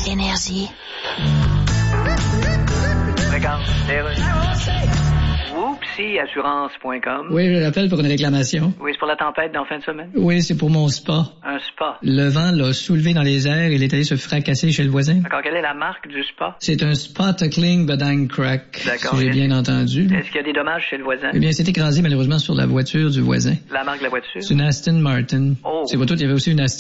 Énergie. Regarde, Whoopsieassurance.com. Oui, je l'appelle pour une réclamation. Oui, c'est pour la tempête d'en fin de semaine. Oui, c'est pour mon spa. Un spa. Le vent l'a soulevé dans les airs et il est allé se fracasser chez le voisin. D'accord, quelle est la marque du spa? C'est un Spa-Tuckling Bedang Crack. D'accord. Si j'ai bien entendu. Est-ce qu'il y a des dommages chez le voisin? Eh bien, c'est écrasé malheureusement sur la voiture du voisin. La marque de la voiture? C'est une Aston Martin. Oh. C'est pas tout, il y avait aussi une Aston